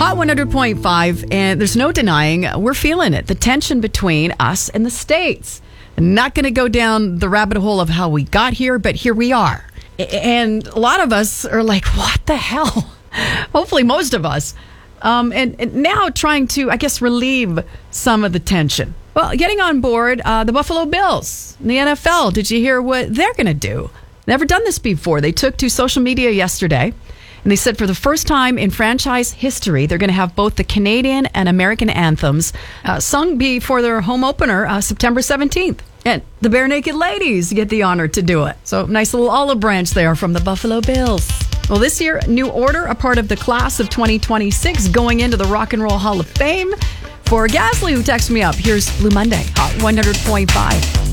Hot 100.5, and there's no denying we're feeling it. The tension between us and the states. Not going to go down the rabbit hole of how we got here, but here we are. And a lot of us are like, what the hell? Hopefully most of us. And now trying to, I guess, relieve some of the tension. Well, getting on board the Buffalo Bills, the NFL. Did you hear what they're going to do? Never done this before. They took to social media yesterday, and they said for the first time in franchise history, they're going to have both the Canadian and American anthems sung before their home opener September 17th. And the Bare Naked Ladies get the honor to do it. So nice little olive branch there from the Buffalo Bills. Well, this year, New Order, a part of the class of 2026, going into the Rock and Roll Hall of Fame. For Gasly, who texted me up, here's Blue Monday, Hot 100.5.